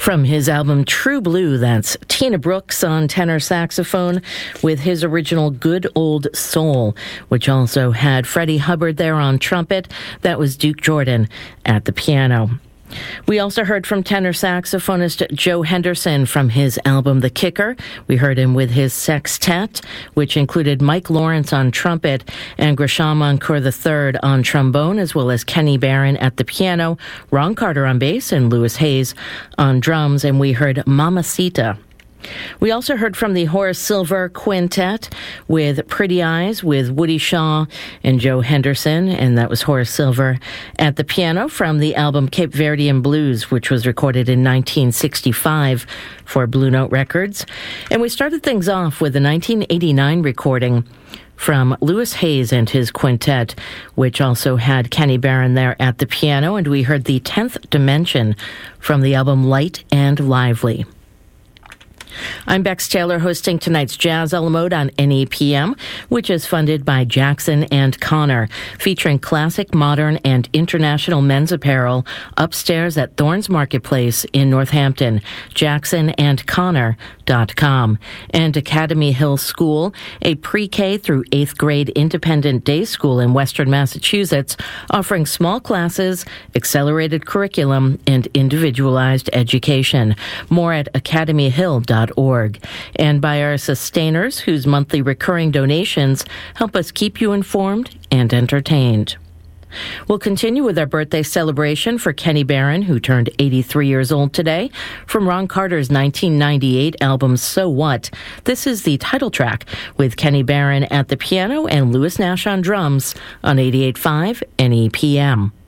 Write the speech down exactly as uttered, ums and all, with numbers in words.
From his album True Blue, that's Tina Brooks on tenor saxophone with his original Good Old Soul, which also had Freddie Hubbard there on trumpet. That was Duke Jordan at the piano. We also heard from tenor saxophonist Joe Henderson from his album The Kicker. We heard him with his sextet, which included Mike Lawrence on trumpet and Grisham Encore the third on trombone, as well as Kenny Barron at the piano, Ron Carter on bass, and Louis Hayes on drums. And we heard Mamacita. We also heard from the Horace Silver Quintet with Pretty Eyes with Woody Shaw and Joe Henderson, and that was Horace Silver at the piano from the album Cape Verdean Blues, which was recorded in nineteen sixty-five for Blue Note Records. And we started things off with a nineteen eighty-nine recording from Louis Hayes and his quintet, which also had Kenny Barron there at the piano, and we heard the tenth Dimension from the album Light and Lively. I'm Bex Taylor, hosting tonight's Jazz a la Mode on N E P M, which is funded by Jackson and Connor, featuring classic, modern, and international men's apparel upstairs at Thorns Marketplace in Northampton. Jackson and Connor dot com. And Academy Hill School, a pre-K through eighth grade independent day school in Western Massachusetts, offering small classes, accelerated curriculum, and individualized education. More at academy hill dot org. And by our sustainers, whose monthly recurring donations help us keep you informed and entertained. We'll continue with our birthday celebration for Kenny Barron, who turned eighty-three years old today. From Ron Carter's nineteen ninety-eight album, So What? This is the title track with Kenny Barron at the piano and Louis Nash on drums on eighty-eight point five N E P M.